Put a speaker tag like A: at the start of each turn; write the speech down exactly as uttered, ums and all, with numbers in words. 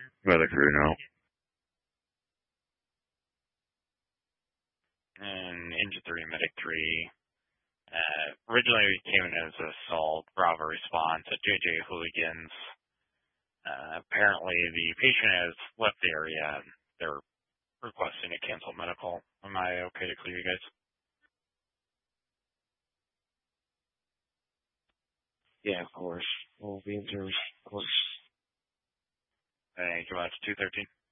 A: Medic three now.
B: And Engine three, Medic three. Uh, originally it came in as assault, Bravo response at J J Hooligans. Uh, apparently the patient has left the area and they're requesting a cancel medical. Am I okay to clear you guys?
C: Yeah, of course. We'll be in service, of course.
B: Thank you much. two thirteen.